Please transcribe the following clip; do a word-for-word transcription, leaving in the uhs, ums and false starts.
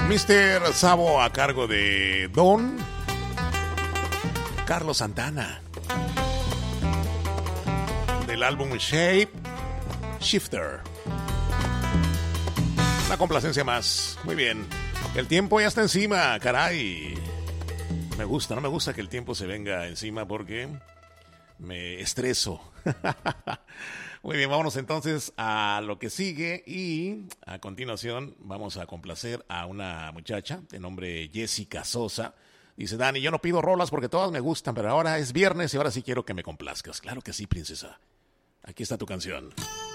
mister Sabo a cargo de Don Carlos Santana. Del álbum Shape Shifter. Una complacencia más. Muy bien. El tiempo ya está encima, caray. Me gusta, no me gusta que el tiempo se venga encima porque me estreso. Muy bien, vámonos entonces a lo que sigue y a continuación vamos a complacer a una muchacha de nombre Jessica Sosa. Dice: Dani, yo no pido rolas porque todas me gustan, pero ahora es viernes y ahora sí quiero que me complazcas. Claro que sí, princesa. Aquí está tu canción.